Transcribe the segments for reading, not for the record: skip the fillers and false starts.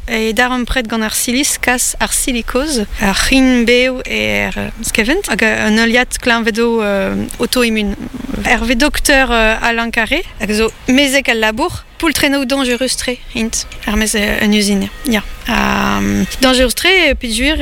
et daarom pret gant ar silis kas ar silikoz, ar c'hin beo e ar skevent, hag un oliad klanvedo auto-immun. Hervé docteur Alain Carré, hag zo mezek al labour, poultreno dangereux tre, int, ar mez un usine, ya. Dangereux tre, peduir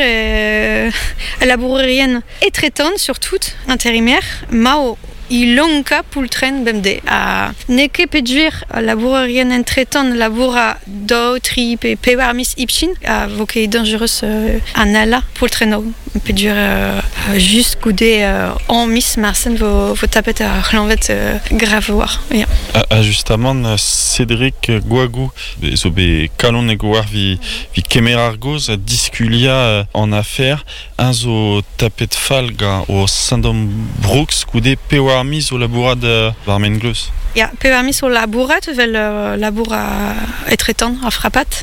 labourerien etretan, surtout, intérimaire, mao ilonka poultren bemde. Neke peduir labourerien entretan laboura do, trip et pewarmis ipchin, voke dangereux anala poultreno. Peduir juste goudé en miss marsen vo tapet a chlanvet grave war. Justement, Cédric Guagou, zo be kalon ego war vi kemer argoz disculia en affaire, un zo tapet falga o Saint-Dom Brooks goudé pewarmis o labourad varmen gleus. Ja, pewarmis o labourat, vel laboura etretan a frappat.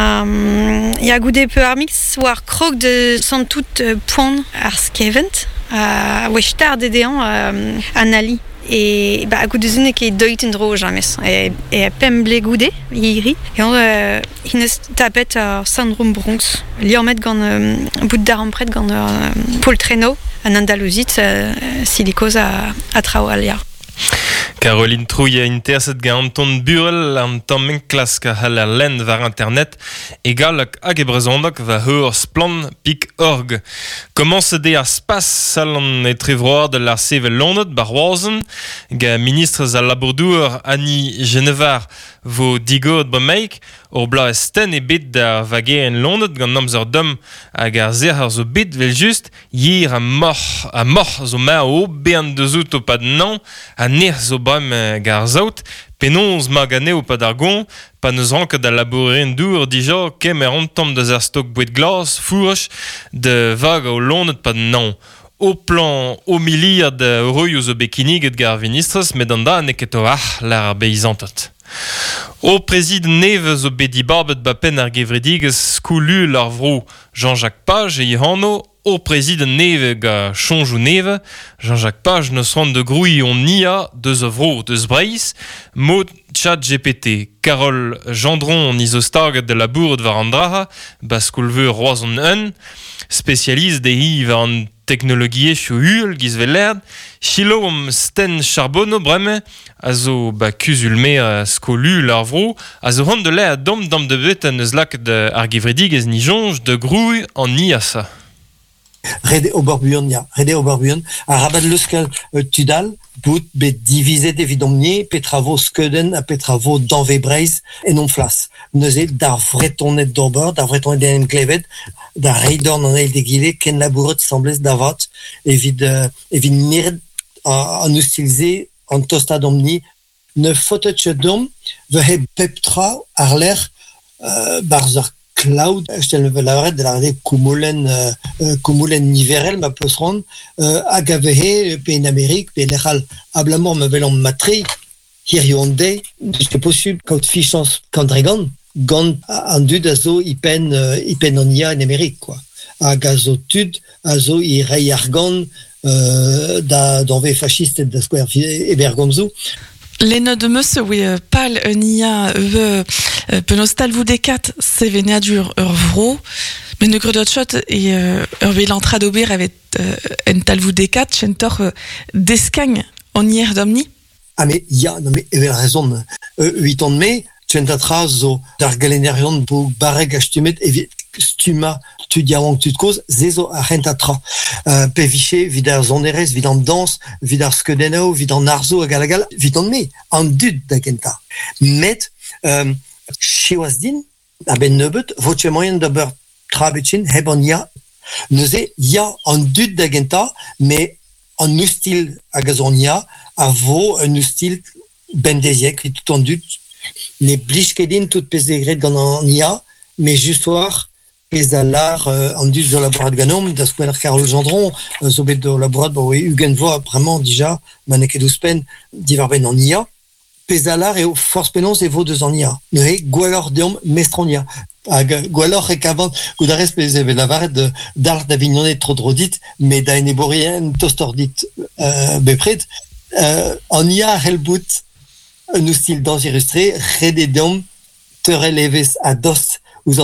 Ya goudé pewarmis war krog de sant tout point ar skevent, wechtar dedean anali. Et goudezune ket doit en dro jamais. Et pemble goudé, iri. Et on hines tapet Syndrome Bronx. Liormet gant bout d'arampret gant poultreno, an Andalousit, silicose a traoalia. Caroline Trouille a interset ga Anton Burel an tamm klask a hal ar lenn war internet egal hag ebrezondak va heur splan.org. Commence de ar spas sal an etrevroar de l'ar sevel lonet barwazen ga ministres a labourdour Annie Genevar vo digod bameik or bla esten e bet da vage en lonet gant namzer dom hag ar zer ar zo bet vel just yir a mor zo ma o bean de zout o pad nan a ner zo bam gar zaout penons ma gane o pad ar gon pa neus ranket da labourer en dour dija kemer an tamm da zer stok bouet glas fourch de vag o lonet pad nan. Au plan au miliard de roi zo bekiniget gar ministres met an da neket o l'ar beizantot. Au président neve zo bedi barbet ba pen ar gevredigez skoulu l'ar vro Jean-Jacques Page e hano au président neve ga chonjou neve Jean-Jacques Page neus ran de grouille on nia deus a vro deus breiz mod chat GPT Carole Gendron en isostarget de la bourde var an draha bas koulveu roazon un spécialiste de hi var an technologie chou hul giz velerd chilo sten charbonno breme a zo kuzul me a skolu larvro a zo ran de le a dom de bet an eus lak de ar gevredigez ni jonj de grouille an ni a sa. Rede oberbuon, a rabat leuskal tudal, bout bet divizet evidomnie, petravo skeden a petravo danve breiz en on flas. Neuze d'ar vretonet d'ober, d'ar vretonet d'en klevet, d'ar reidor nan eil degile, ken labouret semblez d'avat, evit nird an ustilze an tostad omni, ne fotet chedom, vehe peptra ar l'air barzar cloud, je le veux de la kumulen niverel ma posron agavehe pe en Amérique pe leral ablamor me velon matri hirionde c'est possible quand fichance quand dragon gant andu dazo ipen onia en Amérique quoi agazotud azo irei argon da d'enve fasciste de square et bergomzo. Lena de meus oui pal nia penostal vous decat se venadur vro mais ne gredot shot et l'entrée d'ober avait en tal vous decat chentor d'escagne en hier domni. Ah mais non mais il a raison 8 ans de mai chentatra zo d'argalenerion bo bareg astumet et stuma tu diamant tu te cause zezo a rentatra peviché vidar zoneres vidar danse vidar skedeno vidar narzo a galagal vidar me en dud d'agenta met chiwasdin a ben nebet voce moyen d'ober trabetchin hebonia neuze ya en dud d'agenta mais en ustil a gazonia a vo un ustil ben desiek tout en dud ne bliskedin tout pesegret gant nia mais juste war pesalar en dud de laborat ganom da squener Carole Gendron zobet de laborat oui Hugen voit vraiment déjà maneke douspen diverben en nia pesalar et force penons et vaut deux en nia ne gwalor deom mestronia gwalor et avant goudares peze la varet de d'art d'Avignon trop drodit mais da eneborien tostordit bepred en nia helbout un style dans illustré rededom te releves à dost